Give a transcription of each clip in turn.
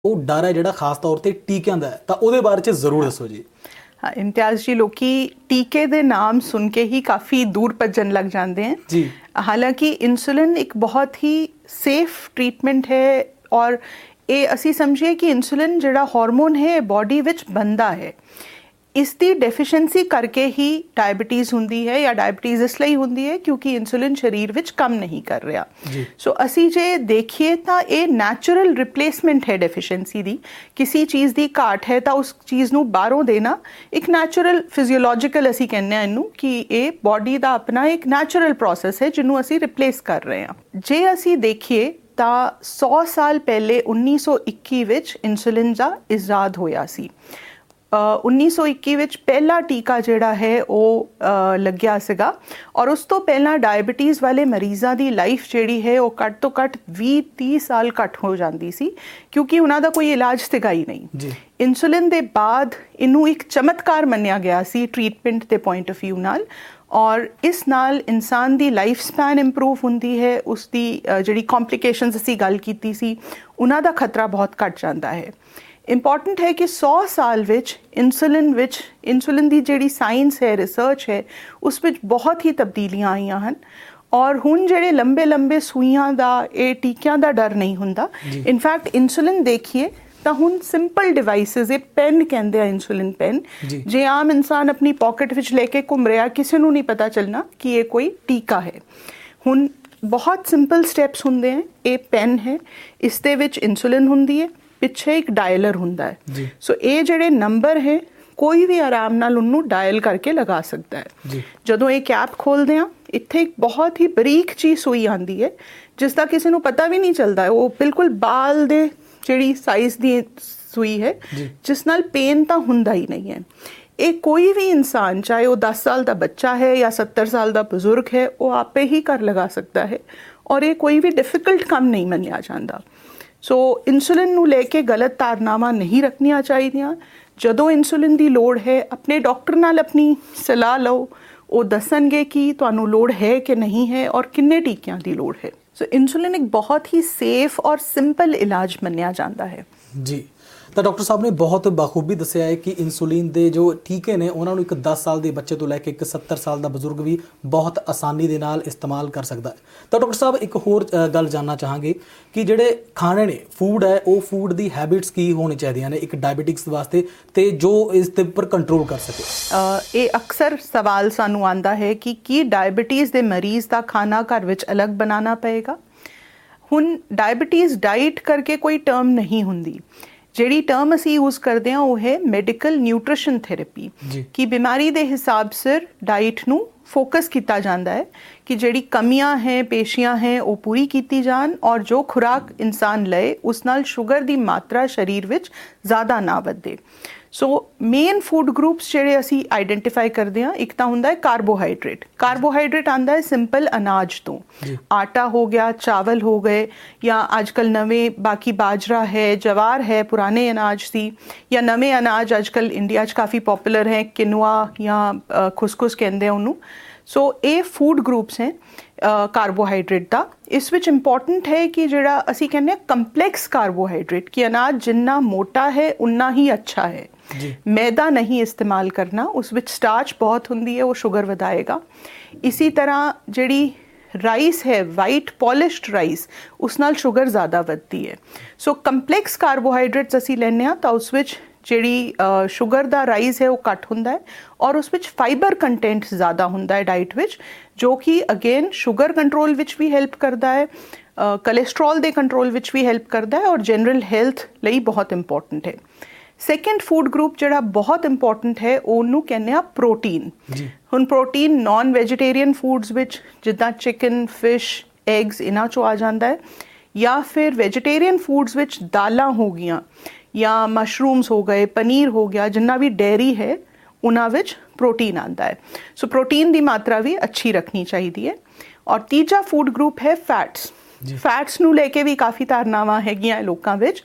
ਉਹ ਡਰ ਹੈ ਜਿਹੜਾ ਖਾਸ ਤੌਰ ਤੇ ਟੀਕਿਆਂ ਦਾ ਤਾਂ ਉਹਦੇ ਬਾਰੇ 'ਚ ਜ਼ਰੂਰ ਦੱਸੋ ਜੀ। हाँ इम्तियाज़ जी, लोग टीके दे नाम सुन के ही काफ़ी दूर भजन लग जाते हैं जी। हालांकि इंसुलिन एक बहुत ही सेफ ट्रीटमेंट है और ये असी समझिए कि इंसुलिन जिहड़ा हार्मोन है बॉडी विच बनता है, इसकी डेफिशिएंसी करके ही डायबिटीज़ होंदी है या डायबिटीज़ इसलिए होंदी है क्योंकि इंसुलिन शरीर विच कम नहीं कर रहा। सो असी जे देखिए तो ये नैचुरल रिप्लेसमेंट है डेफिशिएंसी दी। किसी चीज़ की घाट है तो उस चीज़ नूं बाहरों देना एक नैचुरल फिजियोलॉजिकल असी कहने हैं इनू कि ये बॉडी का अपना एक नैचुरल प्रोसैस है जिन्हों असी रिप्लेस कर रहे हैं। जे असी देखिए तो 100 साल पहले 1921 विच इंसुलिन का इजाद होया सी। 1921 ਵਿੱਚ ਪਹਿਲਾ ਟੀਕਾ ਜਿਹੜਾ ਹੈ ਉਹ ਲੱਗਿਆ ਸੀਗਾ ਔਰ ਉਸ ਤੋਂ ਪਹਿਲਾਂ ਡਾਇਬਟੀਜ਼ ਵਾਲੇ ਮਰੀਜ਼ਾਂ ਦੀ ਲਾਈਫ ਜਿਹੜੀ ਹੈ ਉਹ ਘੱਟ ਤੋਂ ਘੱਟ 20-30 ਸਾਲ ਘੱਟ ਹੋ ਜਾਂਦੀ ਸੀ ਕਿਉਂਕਿ ਉਹਨਾਂ ਦਾ ਕੋਈ ਇਲਾਜ ਸੀਗਾ ਹੀ ਨਹੀਂ ਜੀ। ਇਨਸੂਲਿਨ ਦੇ ਬਾਅਦ ਇਹਨੂੰ ਇੱਕ ਚਮਤਕਾਰ ਮੰਨਿਆ ਗਿਆ ਸੀ ਟ੍ਰੀਟਮੈਂਟ ਦੇ ਪੁਆਇੰਟ ਆਫ ਵਿਊ ਨਾਲ ਔਰ ਇਸ ਨਾਲ ਇਨਸਾਨ ਦੀ ਲਾਈਫ ਸਪੈਨ ਇੰਪਰੂਵ ਹੁੰਦੀ ਹੈ, ਉਸ ਦੀ ਜਿਹੜੀ ਕੰਪਲਿਕੇਸ਼ਨਸ ਅਸੀਂ ਗੱਲ ਕੀਤੀ ਸੀ ਉਹਨਾਂ ਦਾ ਖਤਰਾ ਬਹੁਤ ਘੱਟ ਜਾਂਦਾ ਹੈ। ਇੰਪੋਰਟੈਂਟ ਹੈ ਕਿ 100 ਸਾਲ ਵਿੱਚ ਇਨਸੂਲਿਨ ਦੀ ਜਿਹੜੀ ਸਾਇੰਸ ਹੈ, ਰਿਸਰਚ ਹੈ, ਉਸ ਵਿੱਚ ਬਹੁਤ ਹੀ ਤਬਦੀਲੀਆਂ ਆਈਆਂ ਹਨ ਔਰ ਹੁਣ ਜਿਹੜੇ ਲੰਬੇ ਸੂਈਆਂ ਦਾ ਇਹ ਟੀਕਿਆਂ ਦਾ ਡਰ ਨਹੀਂ ਹੁੰਦਾ। ਇਨਫੈਕਟ ਇਨਸੂਲਿਨ ਦੇਖੀਏ ਤਾਂ ਹੁਣ ਸਿੰਪਲ ਡਿਵਾਈਸਿਸ, ਇਹ ਪੈਨ ਕਹਿੰਦੇ ਆ ਇਨਸੂਲਿਨ ਪੈਨ, ਜੇ ਆਮ ਇਨਸਾਨ ਆਪਣੀ ਪਾਕਟ ਵਿੱਚ ਲੈ ਕੇ ਘੁੰਮ ਰਿਹਾ ਕਿਸੇ ਨੂੰ ਨਹੀਂ ਪਤਾ ਚੱਲਣਾ ਕਿ ਇਹ ਕੋਈ ਟੀਕਾ ਹੈ। ਹੁਣ ਬਹੁਤ ਸਿੰਪਲ ਸਟੈਪਸ ਹੁੰਦੇ ਹੈ। ਇਹ ਪੈਨ ਹੈ, ਇਸ ਦੇ ਵਿੱਚ ਇਨਸੂਲਿਨ ਹੁੰਦੀ ਹੈ, ਪਿੱਛੇ ਇੱਕ ਡਾਇਲਰ ਹੁੰਦਾ ਹੈ। ਸੋ ਇਹ ਜਿਹੜੇ ਨੰਬਰ ਹੈ ਕੋਈ ਵੀ ਆਰਾਮ ਨਾਲ ਉਹਨੂੰ ਡਾਇਲ ਕਰਕੇ ਲਗਾ ਸਕਦਾ ਹੈ। ਜਦੋਂ ਇਹ ਕੈਪ ਖੋਲਦੇ ਆ ਇੱਥੇ ਇੱਕ ਬਹੁਤ ਹੀ ਬਰੀਕ ਜਿਹੀ ਸੂਈ ਆਉਂਦੀ ਹੈ ਜਿਸ ਦਾ ਕਿਸੇ ਨੂੰ ਪਤਾ ਵੀ ਨਹੀਂ ਚੱਲਦਾ, ਉਹ ਬਿਲਕੁਲ ਬਾਲ ਦੇ ਜਿਹੜੀ ਸਾਈਜ਼ ਦੀ ਸੂਈ ਹੈ ਜਿਸ ਨਾਲ ਪੇਨ ਤਾਂ ਹੁੰਦਾ ਹੀ ਨਹੀਂ ਹੈ। ਇਹ ਕੋਈ ਵੀ ਇਨਸਾਨ ਚਾਹੇ ਉਹ 10 ਸਾਲ ਦਾ ਬੱਚਾ ਹੈ ਜਾਂ 70 ਸਾਲ ਦਾ ਬਜ਼ੁਰਗ ਹੈ ਉਹ ਆਪੇ ਹੀ ਕਰ ਲਗਾ ਸਕਦਾ ਹੈ ਔਰ ਇਹ ਕੋਈ ਵੀ ਡਿਫਿਕਲਟ ਕੰਮ ਨਹੀਂ ਮੰਨਿਆ ਜਾਂਦਾ। ਸੋ ਇਨਸੂਲਿਨ ਨੂੰ ਲੈ ਕੇ ਗਲਤ ਧਾਰਨਾਵਾਂ ਨਹੀਂ ਰੱਖਣੀਆਂ ਚਾਹੀਦੀਆਂ। ਜਦੋਂ ਇਨਸੂਲਿਨ ਦੀ ਲੋੜ ਹੈ ਆਪਣੇ ਡਾਕਟਰ ਨਾਲ ਆਪਣੀ ਸਲਾਹ ਲਓ, ਉਹ ਦੱਸਣਗੇ ਕਿ ਤੁਹਾਨੂੰ ਲੋੜ ਹੈ ਕਿ ਨਹੀਂ ਹੈ ਔਰ ਕਿੰਨੇ ਟੀਕਿਆਂ ਦੀ ਲੋੜ ਹੈ। ਸੋ ਇਨਸੂਲਿਨ ਇੱਕ ਬਹੁਤ ਹੀ ਸੇਫ ਔਰ ਸਿੰਪਲ ਇਲਾਜ ਮੰਨਿਆ ਜਾਂਦਾ ਹੈ ਜੀ। ਤਾਂ ਡਾਕਟਰ ਸਾਹਿਬ ਨੇ ਬਹੁਤ ਬਾਖੂਬੀ ਦੱਸਿਆ ਹੈ ਕਿ ਇਨਸੂਲਿਨ ਦੇ ਜੋ ਟੀਕੇ ਨੇ ਉਹਨਾਂ ਨੂੰ ਇੱਕ 10 ਸਾਲ ਦੇ ਬੱਚੇ ਤੋਂ ਲੈ ਕੇ ਇੱਕ 70 ਸਾਲ ਦਾ ਬਜ਼ੁਰਗ ਵੀ ਬਹੁਤ ਆਸਾਨੀ ਦੇ ਨਾਲ ਇਸਤੇਮਾਲ ਕਰ ਸਕਦਾ ਹੈ। ਤਾਂ ਡਾਕਟਰ ਸਾਹਿਬ ਇੱਕ ਹੋਰ ਗੱਲ ਜਾਣਨਾ ਚਾਹਾਂਗੇ ਕਿ ਜਿਹੜੇ ਖਾਣੇ ਨੇ, ਫੂਡ ਹੈ, ਉਹ ਫੂਡ ਦੀ ਹੈਬਿਟਸ ਕੀ ਹੋਣੀ ਚਾਹੀਦੀਆਂ ਨੇ ਇੱਕ ਡਾਇਬਟਿਕਸ ਵਾਸਤੇ ਤੇ ਜੋ ਇਸ ਦੇ ਉੱਪਰ ਕੰਟਰੋਲ ਕਰ ਸਕੇ। ਇਹ ਅਕਸਰ ਸਵਾਲ ਸਾਨੂੰ ਆਉਂਦਾ ਹੈ ਕਿ ਕੀ ਡਾਇਬਟੀਜ਼ ਦੇ ਮਰੀਜ਼ ਦਾ ਖਾਣਾ ਘਰ ਵਿੱਚ ਅਲੱਗ ਬਣਾਉਣਾ ਪਏਗਾ। ਹੁਣ ਡਾਇਬਟੀਜ਼ ਡਾਈਟ ਕਰਕੇ ਕੋਈ ਟਰਮ ਨਹੀਂ ਹੁੰਦੀ। ਜਿਹੜੀ ਟਰਮ ਅਸੀਂ ਯੂਜ਼ ਕਰਦੇ ਹਾਂ ਉਹ ਹੈ ਮੈਡੀਕਲ ਨਿਊਟ੍ਰੀਸ਼ਨ ਥੈਰੇਪੀ ਕਿ ਬਿਮਾਰੀ ਦੇ ਹਿਸਾਬ ਸਿਰ ਡਾਈਟ ਨੂੰ ਫੋਕਸ ਕੀਤਾ ਜਾਂਦਾ ਹੈ ਕਿ ਜਿਹੜੀ ਕਮੀਆਂ ਹੈ, ਪੇਸ਼ੀਆਂ ਹੈ ਉਹ ਪੂਰੀ ਕੀਤੀ ਜਾਣ ਔਰ ਜੋ ਖੁਰਾਕ ਇਨਸਾਨ ਲਏ ਉਸ ਨਾਲ ਸ਼ੂਗਰ ਦੀ ਮਾਤਰਾ ਸਰੀਰ ਵਿੱਚ ਜ਼ਿਆਦਾ ਨਾ ਵਧੇ। ਸੋ ਮੇਨ ਫੂਡ ਗਰੁੱਪਸ ਜਿਹੜੇ ਅਸੀਂ ਆਈਡੈਂਟੀਫਾਈ ਕਰਦੇ ਹਾਂ, ਇੱਕ ਤਾਂ ਹੁੰਦਾ ਹੈ ਕਾਰਬੋਹਾਈਡਰੇਟ। ਕਾਰਬੋਹਾਈਡਰੇਟ ਆਉਂਦਾ ਹੈ ਸਿੰਪਲ ਅਨਾਜ ਤੋਂ, ਆਟਾ ਹੋ ਗਿਆ, ਚਾਵਲ ਹੋ ਗਏ ਜਾਂ ਅੱਜ ਕੱਲ੍ਹ ਨਵੇਂ ਬਾਕੀ ਬਾਜਰਾ ਹੈ, ਜਵਾਰ ਹੈ, ਪੁਰਾਣੇ ਅਨਾਜ ਸੀ ਜਾਂ ਨਵੇਂ ਅਨਾਜ ਅੱਜ ਕੱਲ੍ਹ ਇੰਡੀਆ 'ਚ ਕਾਫੀ ਪੋਪੂਲਰ ਹੈ, ਕਿਨੂਆ ਜਾਂ ਖੁਸਖੁਸ ਕਹਿੰਦੇ ਆ ਉਹਨੂੰ। ਸੋ ਇਹ ਫੂਡ ਗਰੁੱਪਸ ਹੈ ਕਾਰਬੋਹਾਈਡਰੇਟ ਦਾ। ਇਸ ਵਿੱਚ ਇੰਪੋਰਟੈਂਟ ਹੈ ਕਿ ਜਿਹੜਾ ਅਸੀਂ ਕਹਿੰਦੇ ਹਾਂ ਕੰਪਲੈਕਸ ਕਾਰਬੋਹਾਈਡਰੇਟ ਕਿ ਅਨਾਜ ਜਿੰਨਾ ਮੋਟਾ ਹੈ ਉਨਾ ਹੀ ਅੱਛਾ ਹੈ। ਮੈਦਾ ਨਹੀਂ ਇਸਤੇਮਾਲ ਕਰਨਾ, ਉਸ ਵਿੱਚ ਸਟਾਰਚ ਬਹੁਤ ਹੁੰਦੀ ਹੈ, ਉਹ ਸ਼ੂਗਰ ਵਧਾਏਗਾ। ਇਸੀ ਤਰ੍ਹਾਂ ਜਿਹੜੀ ਰਾਈਸ ਹੈ, ਵਾਈਟ ਪੋਲਿਸ਼ਡ ਰਾਈਸ, ਉਸ ਨਾਲ ਸ਼ੂਗਰ ਜ਼ਿਆਦਾ ਵੱਧਦੀ ਹੈ। ਸੋ ਕੰਪਲੈਕਸ ਕਾਰਬੋਹਾਈਡਰੇਟਸ ਅਸੀਂ ਲੈਂਦੇ ਹਾਂ ਤਾਂ ਉਸ ਵਿੱਚ ਜਿਹੜੀ ਸ਼ੂਗਰ ਦਾ ਰਾਈਸ ਹੈ ਉਹ ਘੱਟ ਹੁੰਦਾ ਹੈ ਔਰ ਉਸ ਵਿੱਚ ਫਾਈਬਰ ਕੰਟੈਂਟ ਜ਼ਿਆਦਾ ਹੁੰਦਾ ਹੈ ਡਾਈਟ ਵਿੱਚ, ਜੋ ਕਿ ਅਗੇਨ ਸ਼ੂਗਰ ਕੰਟਰੋਲ ਵਿੱਚ ਵੀ ਹੈਲਪ ਕਰਦਾ ਹੈ, ਕੋਲੇਸਟਰੋਲ ਦੇ ਕੰਟਰੋਲ ਵਿੱਚ ਵੀ ਹੈਲਪ ਕਰਦਾ ਹੈ ਔਰ ਜਨਰਲ ਹੈਲਥ ਲਈ ਬਹੁਤ ਇੰਪੋਰਟੈਂਟ ਹੈ। ਸੈਕਿੰਡ ਫੂਡ ਗਰੁੱਪ ਜਿਹੜਾ ਬਹੁਤ ਇੰਪੋਰਟੈਂਟ ਹੈ ਉਹਨੂੰ ਕਹਿੰਦੇ ਆ ਪ੍ਰੋਟੀਨ। ਹੁਣ ਪ੍ਰੋਟੀਨ ਨਾਨ ਵੈਜੀਟੇਰੀਅਨ ਫੂਡਸ ਵਿੱਚ ਜਿੱਦਾਂ ਚਿਕਨ, ਫਿਸ਼, ਐਗਸ ਇਹਨਾਂ 'ਚੋਂ ਆ ਜਾਂਦਾ ਹੈ ਜਾਂ ਫਿਰ ਵੈਜੀਟੇਰੀਅਨ ਫੂਡਸ ਵਿੱਚ ਦਾਲਾਂ ਹੋ ਗਈਆਂ ਜਾਂ ਮਸ਼ਰੂਮਸ ਹੋ ਗਏ, ਪਨੀਰ ਹੋ ਗਿਆ, ਜਿੰਨਾ ਵੀ ਡੇਅਰੀ ਹੈ ਉਹਨਾਂ ਵਿੱਚ ਪ੍ਰੋਟੀਨ ਆਉਂਦਾ ਹੈ। ਸੋ ਪ੍ਰੋਟੀਨ ਦੀ ਮਾਤਰਾ ਵੀ ਅੱਛੀ ਰੱਖਣੀ ਚਾਹੀਦੀ ਹੈ। ਔਰ ਤੀਜਾ ਫੂਡ ਗਰੁੱਪ ਹੈ ਫੈਟਸ। ਫੈਟਸ ਨੂੰ ਲੈ ਕੇ ਵੀ ਕਾਫੀ ਧਾਰਨਾਵਾਂ ਹੈਗੀਆਂ ਲੋਕਾਂ ਵਿੱਚ।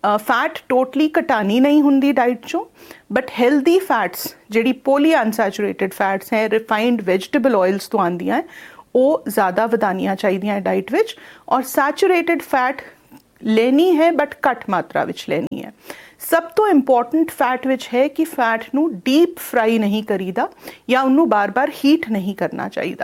ਫੈਟ ਟੋਟਲੀ ਘਟਾਉਣੀ ਨਹੀਂ ਹੁੰਦੀ ਡਾਈਟ 'ਚੋਂ, ਬਟ ਹੈਲਦੀ ਫੈਟਸ ਜਿਹੜੀ ਪੋਲੀ ਅਨਸੈਚੂਰੇਟਡ ਫੈਟਸ ਹੈ, ਰਿਫਾਈਨਡ ਵੈਜੀਟੇਬਲ ਆਇਲਸ ਤੋਂ ਆਉਂਦੀਆਂ ਉਹ ਜ਼ਿਆਦਾ ਵਧਾਉਣੀਆਂ ਚਾਹੀਦੀਆਂ ਡਾਈਟ ਵਿੱਚ। ਔਰ ਸੈਚੂਰੇਟਡ ਫੈਟ ਲੈਣੀ ਹੈ ਬਟ ਘੱਟ ਮਾਤਰਾ ਵਿੱਚ ਲੈਣੀ ਹੈ। ਸਭ ਤੋਂ ਇੰਪੋਰਟੈਂਟ ਫੈਟ ਵਿੱਚ ਹੈ ਕਿ ਫੈਟ ਨੂੰ ਡੀਪ ਫਰਾਈ ਨਹੀਂ ਕਰੀਦਾ ਜਾਂ ਉਹਨੂੰ ਬਾਰ-ਬਾਰ ਹੀਟ ਨਹੀਂ ਕਰਨਾ ਚਾਹੀਦਾ।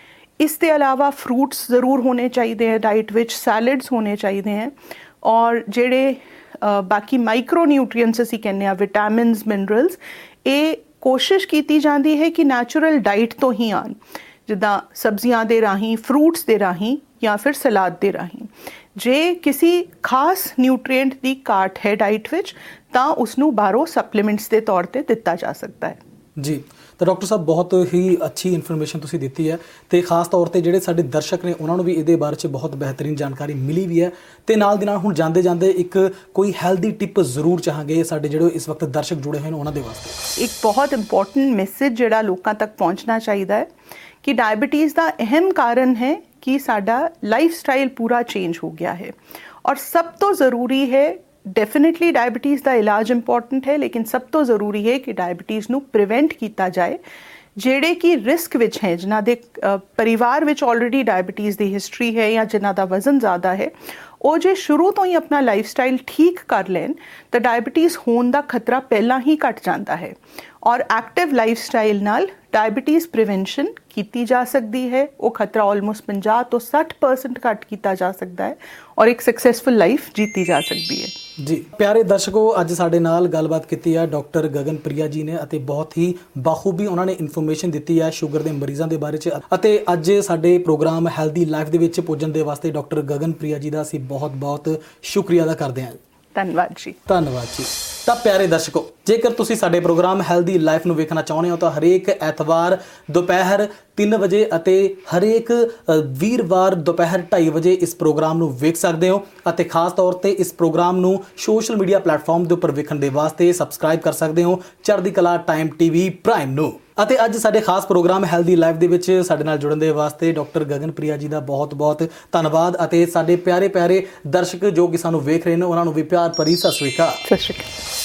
ਇਸ ਦੇ ਇਲਾਵਾ ਫਰੂਟਸ ਜ਼ਰੂਰ ਹੋਣੇ ਚਾਹੀਦੇ ਹੈ ਡਾਈਟ ਵਿੱਚ, ਸੈਲਡਸ ਹੋਣੇ ਚਾਹੀਦੇ ਹੈ, ਔਰ ਜਿਹੜੇ ਬਾਕੀ ਮਾਈਕਰੋ ਨਿਊਟ੍ਰੀਐਂਟਸ ਅਸੀਂ ਕਹਿੰਦੇ ਆ, ਵਿਟਾਮਿਨਸ, ਮਿਨਰਲਸ, ਇਹ ਕੋਸ਼ਿਸ਼ ਕੀਤੀ ਜਾਂਦੀ ਹੈ ਕਿ ਨੈਚੁਰਲ ਡਾਈਟ ਤੋਂ ਹੀ ਆਉਣ, ਜਿੱਦਾਂ ਸਬਜ਼ੀਆਂ ਦੇ ਰਾਹੀਂ, ਫਰੂਟਸ ਦੇ ਰਾਹੀਂ ਜਾਂ ਫਿਰ ਸਲਾਦ ਦੇ ਰਾਹੀਂ। ਜੇ ਕਿਸੇ ਖਾਸ ਨਿਊਟ੍ਰੀਐਂਟ ਦੀ ਘਾਟ ਹੈ ਡਾਈਟ ਵਿੱਚ ਤਾਂ ਉਸਨੂੰ ਬਾਹਰੋਂ ਸਪਲੀਮੈਂਟਸ ਦੇ ਤੌਰ ਤੇ ਦਿੱਤਾ ਜਾ ਸਕਦਾ ਹੈ। ਜੀ, ਤਾਂ ਡਾਕਟਰ ਸਾਹਿਬ ਬਹੁਤ ਹੀ ਅੱਛੀ ਇਨਫੋਰਮੇਸ਼ਨ ਤੁਸੀਂ ਦਿੱਤੀ ਹੈ, ਤੇ ਖਾਸ ਤੌਰ ਤੇ ਜਿਹੜੇ ਸਾਡੇ ਦਰਸ਼ਕ ਨੇ ਉਹਨਾਂ ਨੂੰ ਵੀ ਇਹਦੇ ਬਾਰੇ 'ਚ ਬਹੁਤ ਬਿਹਤਰੀਨ ਜਾਣਕਾਰੀ ਮਿਲੀ ਵੀ ਹੈ। ਤੇ ਨਾਲ ਦੀ ਨਾਲ ਹੁਣ ਜਾਂਦੇ ਜਾਂਦੇ ਇੱਕ ਕੋਈ ਹੈਲਦੀ ਟਿਪ ਜ਼ਰੂਰ ਚਾਹਾਂਗੇ ਸਾਡੇ ਜਿਹੜੇ ਇਸ ਵਕਤ ਦਰਸ਼ਕ ਜੁੜੇ ਹੋਏ ਨੇ ਉਹਨਾਂ ਦੇ ਵਾਸਤੇ। ਇੱਕ ਬਹੁਤ ਇੰਪੋਰਟੈਂਟ ਮੈਸੇਜ ਜਿਹੜਾ ਲੋਕਾਂ ਤੱਕ ਪਹੁੰਚਣਾ ਚਾਹੀਦਾ ਹੈ ਕਿ ਡਾਇਬੀਟੀਜ਼ ਦਾ ਅਹਿਮ ਕਾਰਨ ਹੈ ਕਿ ਸਾਡਾ ਲਾਈਫ ਸਟਾਈਲ ਪੂਰਾ ਚੇਂਜ ਹੋ ਗਿਆ ਹੈ, ਔਰ ਸਭ ਤੋਂ ਜ਼ਰੂਰੀ ਹੈ, ਡੈਫੀਨੇਟਲੀ ਡਾਇਬੀਟੀਜ਼ ਦਾ ਇਲਾਜ ਇੰਪੋਰਟੈਂਟ ਹੈ, ਲੇਕਿਨ ਸਭ ਤੋਂ ਜ਼ਰੂਰੀ ਹੈ ਕਿ ਡਾਇਬੀਟੀਜ਼ ਨੂੰ ਪ੍ਰੀਵੈਂਟ ਕੀਤਾ ਜਾਏ। ਜਿਹੜੇ ਕਿ ਰਿਸਕ ਵਿੱਚ ਹੈ, ਜਿਨ੍ਹਾਂ ਦੇ ਪਰਿਵਾਰ ਵਿੱਚ ਆਲਰੇਡੀ ਡਾਇਬੀਟੀਜ਼ ਦੀ ਹਿਸਟਰੀ ਹੈ ਜਾਂ ਜਿਨ੍ਹਾਂ ਦਾ ਵਜ਼ਨ ਜ਼ਿਆਦਾ ਹੈ, ਉਹ ਜੇ ਸ਼ੁਰੂ ਤੋਂ ਹੀ ਆਪਣਾ ਲਾਈਫ ਸਟਾਈਲ ਠੀਕ ਕਰ ਲੈਣ ਤਾਂ ਡਾਇਬੀਟੀਜ਼ ਹੋਣ ਦਾ ਖਤਰਾ ਪਹਿਲਾਂ ਹੀ ਘਟ ਜਾਂਦਾ ਹੈ। ਔਰ ਐਕਟਿਵ ਲਾਈਫ ਸਟਾਈਲ ਨਾਲ ਡਾਇਬੀਟੀਜ਼ ਪ੍ਰੀਵੈਂਸ਼ਨ ਕੀਤੀ ਜਾ ਸਕਦੀ ਹੈ। ਉਹ ਖਤਰਾ ਆਲਮੋਸਟ 50 ਤੋਂ 60% ਘੱਟ ਕੀਤਾ ਜਾ ਸਕਦਾ ਹੈ ਔਰ ਇੱਕ ਸਕਸੈਸਫੁਲ ਲਾਈਫ ਜੀਤੀ ਜਾ ਸਕਦੀ ਹੈ। ਜੀ ਪਿਆਰੇ ਦਰਸ਼ਕੋ, ਅੱਜ ਸਾਡੇ ਨਾਲ ਗੱਲਬਾਤ ਕੀਤੀ ਹੈ ਡਾਕਟਰ ਗਗਨਪ੍ਰਿਆ ਜੀ ਨੇ, ਅਤੇ ਬਹੁਤ ਹੀ ਬਾਖੂਬੀ ਉਹਨਾਂ ਨੇ ਇਨਫੋਰਮੇਸ਼ਨ ਦਿੱਤੀ ਹੈ ਸ਼ੂਗਰ ਦੇ ਮਰੀਜ਼ਾਂ ਦੇ ਬਾਰੇ 'ਚ। ਅਤੇ ਅੱਜ ਸਾਡੇ ਪ੍ਰੋਗਰਾਮ ਹੈਲਦੀ ਲਾਈਫ ਦੇ ਵਿੱਚ ਪੁੱਜਣ ਦੇ ਵਾਸਤੇ ਡਾਕਟਰ ਗਗਨਪ੍ਰਿਆ ਜੀ ਦਾ ਅਸੀਂ ਬਹੁਤ ਸ਼ੁਕਰੀਆ ਅਦਾ ਕਰਦੇ ਹਾਂ। ਧੰਨਵਾਦ ਜੀ। ਧੰਨਵਾਦ ਜੀ। ਤਾਂ ਪਿਆਰੇ ਦਰਸ਼ਕੋ, ਜੇਕਰ ਤੁਸੀਂ ਸਾਡੇ ਪ੍ਰੋਗਰਾਮ ਹੈਲਦੀ ਲਾਈਫ ਨੂੰ ਵੇਖਣਾ ਚਾਹੁੰਦੇ ਹੋ ਤਾਂ ਹਰੇਕ ਐਤਵਾਰ ਦੁਪਹਿਰ 3 ਵਜੇ ਅਤੇ ਹਰੇਕ ਵੀਰਵਾਰ ਦੁਪਹਿਰ 2:30 ਵਜੇ ਇਸ ਪ੍ਰੋਗਰਾਮ ਨੂੰ ਵੇਖ ਸਕਦੇ ਹੋ। ਅਤੇ ਖਾਸ ਤੌਰ ਤੇ ਇਸ ਪ੍ਰੋਗਰਾਮ ਨੂੰ ਸੋਸ਼ਲ ਮੀਡੀਆ ਪਲੇਟਫਾਰਮ ਦੇ ਉੱਪਰ ਵੇਖਣ ਦੇ ਵਾਸਤੇ ਸਬਸਕ੍ਰਾਈਬ ਕਰ ਸਕਦੇ ਹੋ ਚੜ੍ਹਦੀ ਕਲਾ ਟਾਈਮ TV ਪ੍ਰਾਈਮ ਨੂੰ। ਅਤੇ ਅੱਜ ਸਾਡੇ ਖਾਸ ਪ੍ਰੋਗਰਾਮ ਹੈਲਦੀ ਲਾਈਫ ਦੇ ਵਿੱਚ ਸਾਡੇ ਨਾਲ ਜੁੜਨ ਦੇ ਵਾਸਤੇ ਡਾਕਟਰ ਗਗਨਪ੍ਰਿਆ ਜੀ ਦਾ ਬਹੁਤ ਧੰਨਵਾਦ। ਅਤੇ ਸਾਡੇ ਪਿਆਰੇ ਦਰਸ਼ਕ ਜੋ ਕਿ ਸਾਨੂੰ ਵੇਖ ਰਹੇ ਨੇ ਉਹਨਾਂ ਨੂੰ ਵੀ ਪਿਆਰ ਭਰੀ ਸਤਿ ਸ਼੍ਰੀ ਅਕਾਲ। ਸਤਿ ਸ਼੍ਰੀ ਅਕਾਲ।